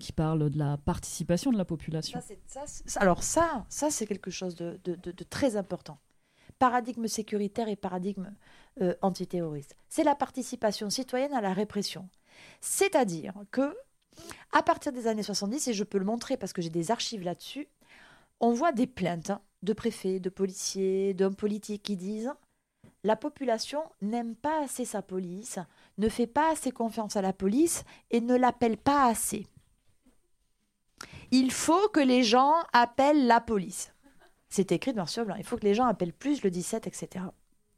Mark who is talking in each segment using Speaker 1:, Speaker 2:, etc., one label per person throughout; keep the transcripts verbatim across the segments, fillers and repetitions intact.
Speaker 1: qui parle de la participation de la population.
Speaker 2: Ça, c'est, ça, c'est, alors ça, ça, c'est quelque chose de, de, de, de très important. Paradigme sécuritaire et paradigme euh, antiterroriste. C'est la participation citoyenne à la répression. C'est-à-dire que, à partir des années soixante-dix, et je peux le montrer parce que j'ai des archives là-dessus, on voit des plaintes de préfets, de policiers, d'hommes politiques qui disent « La population n'aime pas assez sa police, ne fait pas assez confiance à la police et ne l'appelle pas assez. Il faut que les gens appellent la police. » C'est écrit noir sur blanc. Il faut que les gens appellent plus le dix-sept, et cetera.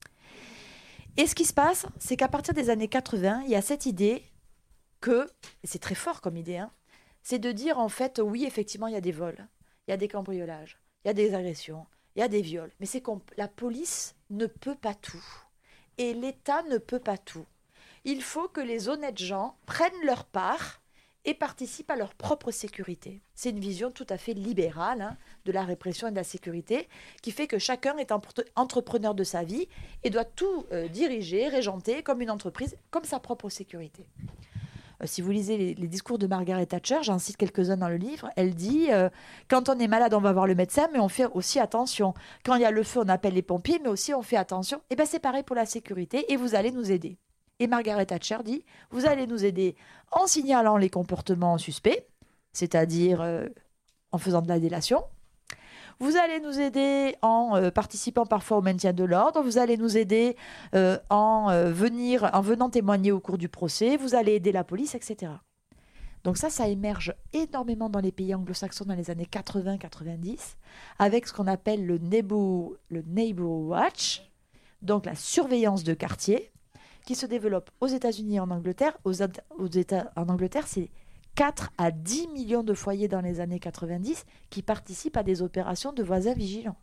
Speaker 2: Et ce qui se passe, c'est qu'à partir des années quatre-vingts, il y a cette idée que, et c'est très fort comme idée, hein, c'est de dire en fait, oui, effectivement, il y a des vols, il y a des cambriolages, il y a des agressions, il y a des viols. Mais c'est que la police ne peut pas tout. Et l'État ne peut pas tout. Il faut que les honnêtes gens prennent leur part et participent à leur propre sécurité. C'est une vision tout à fait libérale hein, de la répression et de la sécurité qui fait que chacun est entrepreneur de sa vie et doit tout euh, diriger, régenter comme une entreprise, comme sa propre sécurité. Euh, si vous lisez les, les discours de Margaret Thatcher, j'en cite quelques-uns dans le livre, elle dit euh, « Quand on est malade, on va voir le médecin, mais on fait aussi attention. Quand il y a le feu, on appelle les pompiers, mais aussi on fait attention. » Et bien c'est pareil pour la sécurité et vous allez nous aider. Et Margaret Thatcher dit, vous allez nous aider en signalant les comportements suspects, c'est-à-dire euh, en faisant de la délation. Vous allez nous aider en euh, participant parfois au maintien de l'ordre. Vous allez nous aider euh, en, euh, venir, en venant témoigner au cours du procès. Vous allez aider la police, et cetera. Donc ça, ça émerge énormément dans les pays anglo-saxons dans les années quatre-vingts quatre-vingt-dix, avec ce qu'on appelle le neighbor, le neighbor watch, donc la surveillance de quartier, qui se développe aux États-Unis et en Angleterre. Aux, aux États, en Angleterre, c'est quatre à dix millions de foyers dans les années quatre-vingt-dix qui participent à des opérations de voisins vigilants,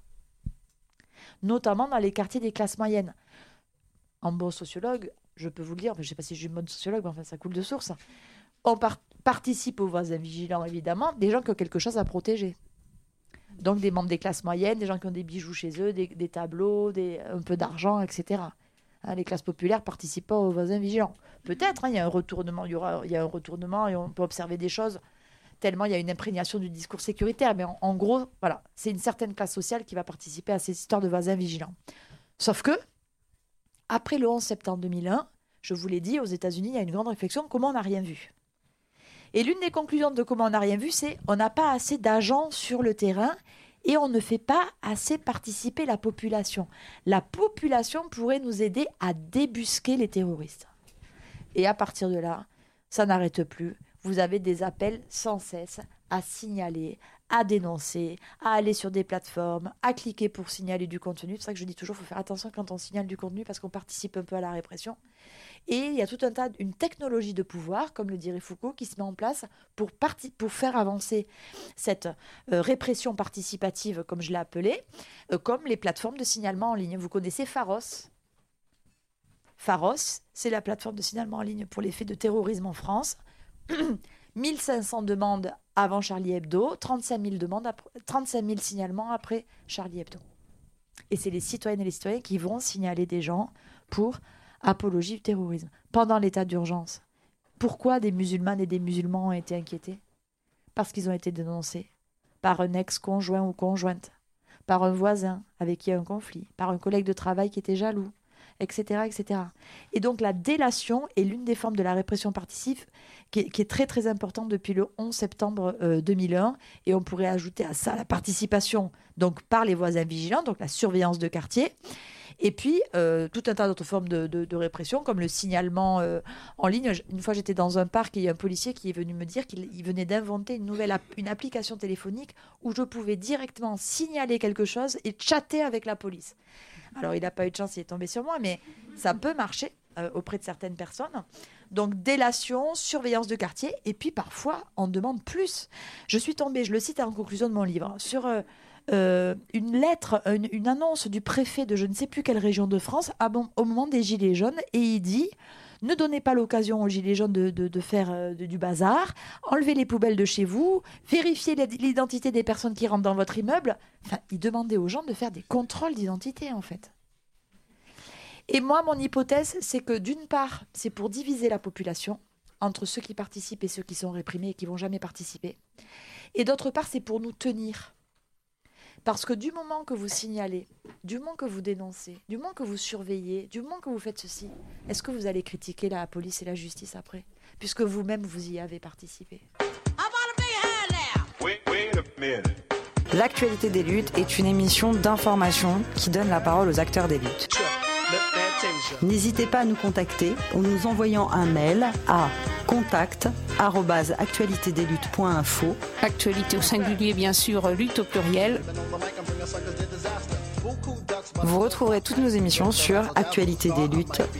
Speaker 2: notamment dans les quartiers des classes moyennes. En bon sociologue, je peux vous le dire, je ne sais pas si je suis une bonne sociologue, mais enfin ça coule de source. On par- participe aux voisins vigilants, évidemment, des gens qui ont quelque chose à protéger. Donc des membres des classes moyennes, des gens qui ont des bijoux chez eux, des, des tableaux, des, un peu d'argent, et cetera. Hein, les classes populaires participent pas aux voisins vigilants. Peut-être, hein, il y a un retournement, il y aura, il y a un retournement et on peut observer des choses tellement il y a une imprégnation du discours sécuritaire. Mais en, en gros, voilà, c'est une certaine classe sociale qui va participer à ces histoires de voisins vigilants. Sauf que, après le onze septembre deux mille un, je vous l'ai dit, aux États-Unis, il y a une grande réflexion, comment on n'a rien vu. Et l'une des conclusions de comment on n'a rien vu, c'est on n'a pas assez d'agents sur le terrain et on ne fait pas assez participer la population. La population pourrait nous aider à débusquer les terroristes. Et à partir de là, ça n'arrête plus. Vous avez des appels sans cesse à signaler, à dénoncer, à aller sur des plateformes, à cliquer pour signaler du contenu. C'est pour ça que je dis toujours qu'il faut faire attention quand on signale du contenu parce qu'on participe un peu à la répression. Et il y a tout un tas, une technologie de pouvoir, comme le dirait Foucault, qui se met en place pour, parti, pour faire avancer cette euh, répression participative, comme je l'ai appelée, euh, comme les plateformes de signalement en ligne. Vous connaissez Pharos ? Pharos, c'est la plateforme de signalement en ligne pour les faits de terrorisme en France. mille cinq cents demandes avant Charlie Hebdo, trente-cinq mille, demandes après, trente-cinq mille signalements après Charlie Hebdo. Et c'est les citoyennes et les citoyens qui vont signaler des gens pour apologie du terrorisme, pendant l'état d'urgence. Pourquoi des musulmanes et des musulmans ont été inquiétés ? Parce qu'ils ont été dénoncés par un ex-conjoint ou conjointe, par un voisin avec qui il y a un conflit, par un collègue de travail qui était jaloux, et cetera, et cetera. Et donc la délation est l'une des formes de la répression participative qui est, qui est très très importante depuis le onze septembre euh, deux mille un. Et on pourrait ajouter à ça la participation donc, par les voisins vigilants, donc la surveillance de quartier. Et puis, euh, tout un tas d'autres formes de, de, de répression, comme le signalement euh, en ligne. Une fois, j'étais dans un parc et il y a un policier qui est venu me dire qu'il il venait d'inventer une nouvelle app, une application téléphonique où je pouvais directement signaler quelque chose et chatter avec la police. Alors, il n'a pas eu de chance, il est tombé sur moi, mais ça peut marcher euh, auprès de certaines personnes. Donc, délation, surveillance de quartier, et puis parfois, on demande plus. Je suis tombée, je le cite en conclusion de mon livre, sur... Euh, Euh, une lettre, une, une annonce du préfet de je ne sais plus quelle région de France à bon, au moment des Gilets jaunes, et il dit « Ne donnez pas l'occasion aux Gilets jaunes de, de, de faire euh, de, du bazar, enlevez les poubelles de chez vous, vérifiez l'identité des personnes qui rentrent dans votre immeuble. » Enfin, il demandait aux gens de faire des contrôles d'identité, en fait. Et moi, mon hypothèse, c'est que d'une part, c'est pour diviser la population, entre ceux qui participent et ceux qui sont réprimés et qui vont jamais participer. Et d'autre part, c'est pour nous tenir. Parce que du moment que vous signalez, du moment que vous dénoncez, du moment que vous surveillez, du moment que vous faites ceci, est-ce que vous allez critiquer la police et la justice après ? Puisque vous-même, vous y avez participé.
Speaker 3: L'actualité des luttes est une émission d'information qui donne la parole aux acteurs des luttes. N'hésitez pas à nous contacter en nous envoyant un mail à contact arobase actualité des luttes point info.
Speaker 4: Actualité au singulier, bien sûr, lutte au pluriel.
Speaker 3: Vous retrouverez toutes nos émissions sur actualité des luttes